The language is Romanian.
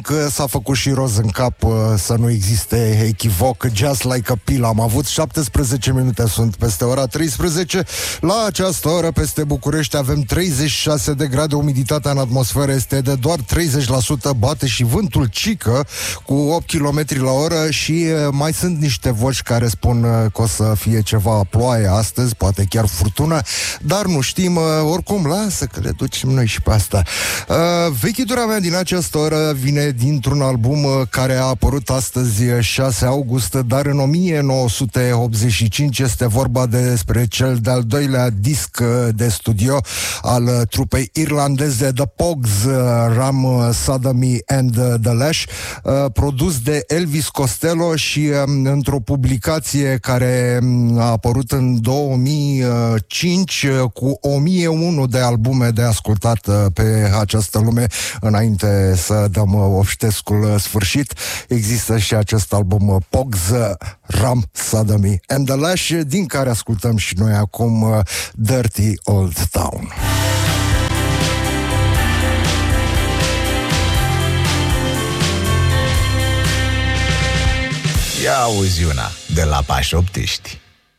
că s-a făcut și roz în cap, să nu existe echivoc. Just Like a Pill. Am avut 17 minute, sunt peste ora 13. La această oră peste București avem 36 de grade, umiditatea în atmosferă este de doar 30%, bate și vântul cică cu 8 km la oră și mai sunt niște voci care spun că o să fie ceva ploaie astăzi, poate chiar furtună, dar nu știm. Oricum, lasă că le ducem noi și pe asta. Vechitura mea din această oră vine dintr-un album care a apărut astăzi, 6 august, dar în 1985 este vorba despre cel de-al doilea disc de studio al trupei irlandeze The Pogues, Ram Sodomy and the Lash, produs de Elvis Costello și într-o publicație care a apărut în 2005 cu 1001 de albume de ascultat pe această lume înainte să dăm obștescul sfârșit. Există și acest album Pogues, Ram Sodomy and the Lash, din care ascultăm și noi acum Dirty Old Town. Ia auzi una de la Pașoptiști.